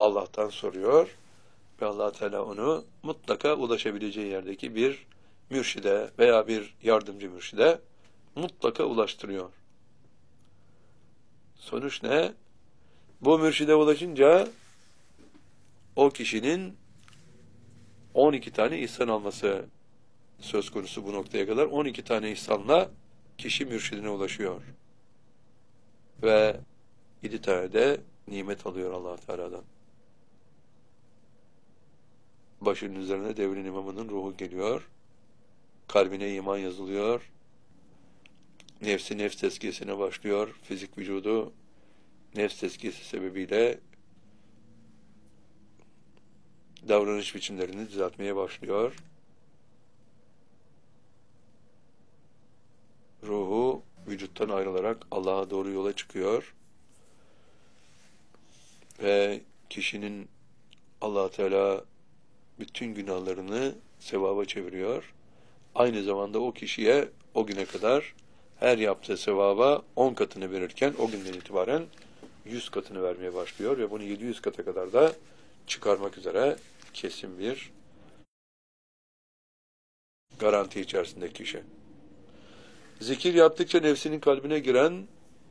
Allah'tan soruyor ve Allah Teala onu mutlaka ulaşabileceği yerdeki bir mürşide veya bir yardımcı mürşide mutlaka ulaştırıyor. Sonuç ne? Bu mürşide ulaşınca o kişinin 12 tane ihsan alması söz konusu bu noktaya kadar. 12 tane ihsanla kişi mürşidine ulaşıyor. Ve 7 tane de nimet alıyor Allah Teala'dan. Başının üzerine devrin imamının ruhu geliyor. Kalbine iman yazılıyor. Nefsi nefs tezkiyesine başlıyor. Fizik vücudu nefs tezkiyesi sebebiyle davranış biçimlerini düzeltmeye başlıyor. Ruhu vücuttan ayrılarak Allah'a doğru yola çıkıyor. Ve kişinin Allah Teala bütün günahlarını sevaba çeviriyor. Aynı zamanda o kişiye o güne kadar her yaptığı sevaba 10 katını verirken o günden itibaren 100 katını vermeye başlıyor ve bunu 700 kata kadar da çıkarmak üzere kesin bir garanti içerisinde kişi. Zikir yaptıkça nefsinin kalbine giren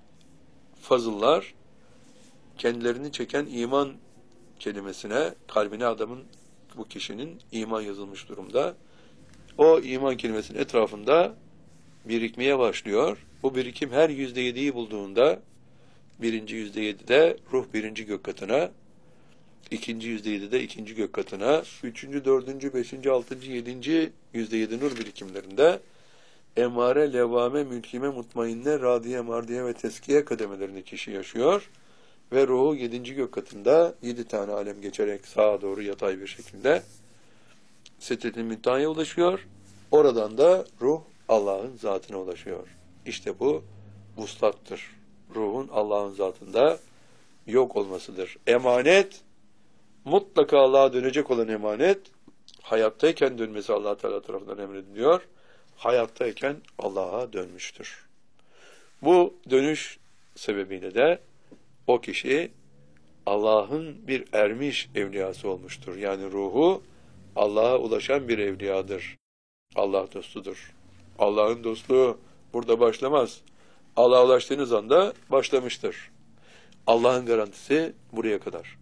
fazıllar kendilerini çeken iman kelimesine, kalbine adamın, bu kişinin iman yazılmış durumda. O iman kelimesinin etrafında birikmeye başlıyor. Bu birikim her %7'yi bulduğunda birinci %7'de ruh birinci gök katına, ikinci %7'de ikinci gök katına, üçüncü, dördüncü, beşinci, altıncı, yedinci %7 nur birikimlerinde emare, levvame, mülkime, mutmainne, radiye, mardiye ve teskiye kademelerini kişi yaşıyor. Ve ruhu 7. gök katında 7 tane alem geçerek sağa doğru yatay bir şekilde Sidret-i Münteha'ya ulaşıyor. Oradan da ruh Allah'ın zatına ulaşıyor. İşte bu vuslattır. Ruhun Allah'ın zatında yok olmasıdır. Emanet, mutlaka Allah'a dönecek olan emanet, hayattayken dönmesi Allah Teala tarafından emrediliyor. Hayattayken Allah'a dönmüştür. Bu dönüş sebebiyle de o kişi Allah'ın bir ermiş evliyası olmuştur. Yani ruhu Allah'a ulaşan bir evliyadır. Allah dostudur. Allah'ın dostluğu burada başlamaz. Allah'a ulaştığınız anda başlamıştır. Allah'ın garantisi buraya kadar.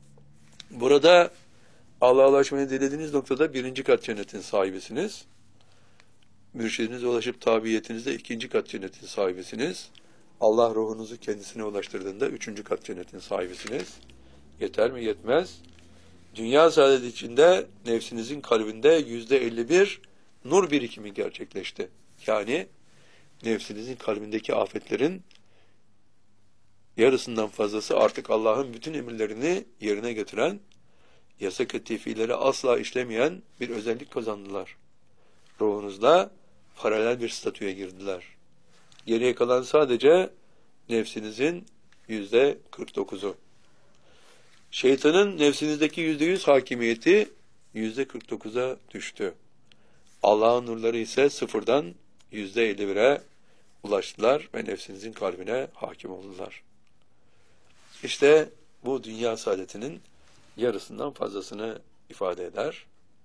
Burada Allah'a ulaşmayı dilediğiniz noktada 1. kat cennetin sahibisiniz. Mürşidinize ulaşıp tabiiyetinizde 2. kat cennetin sahibisiniz. Allah ruhunuzu kendisine ulaştırdığında 3. kat cennetin sahibisiniz. Yeter mi? Yetmez. Dünya saadeti içinde nefsinizin kalbinde %51 nur birikimi gerçekleşti. Yani nefsinizin kalbindeki afetlerin yarısından fazlası artık Allah'ın bütün emirlerini yerine getiren, yasak ettiği fiilleri asla işlemeyen bir özellik kazandılar. Ruhunuzda paralel bir statüye girdiler. Geriye kalan sadece nefsinizin %49'u. Şeytanın nefsinizdeki %100 hakimiyeti %49'a düştü. Allah'ın nurları ise sıfırdan %51'e ulaştılar ve nefsinizin kalbine hakim oldular. İşte bu dünya saadetinin yarısından fazlasını ifade eder.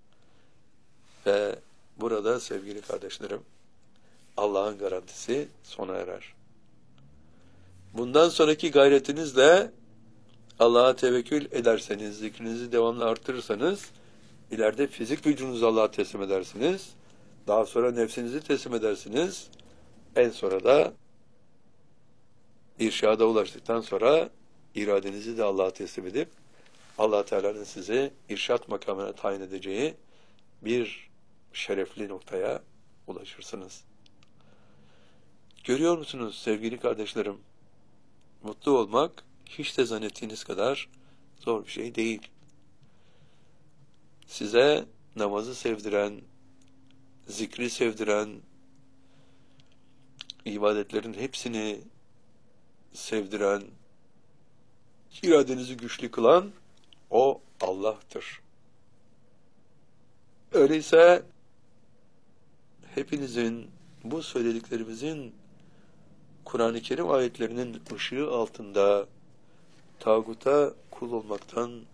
Ve burada sevgili kardeşlerim, Allah'ın garantisi sona erer. Bundan sonraki gayretinizle Allah'a tevekkül ederseniz, zikrinizi devamlı arttırırsanız, ileride fizik vücudunuzu Allah'a teslim edersiniz. Daha sonra nefsinizi teslim edersiniz. En sonra da irşada ulaştıktan sonra iradenizi de Allah'a teslim edip Allah Teala'nın sizi irşat makamına tayin edeceği bir şerefli noktaya ulaşırsınız. Görüyor musunuz sevgili kardeşlerim? Mutlu olmak hiç de zannettiğiniz kadar zor bir şey değil. Size namazı sevdiren, zikri sevdiren, ibadetlerin hepsini sevdiren, iradenizi güçlü kılan o Allah'tır. Öyleyse hepinizin bu söylediklerimizin Kur'an-ı Kerim ayetlerinin ışığı altında tağuta kul olmaktan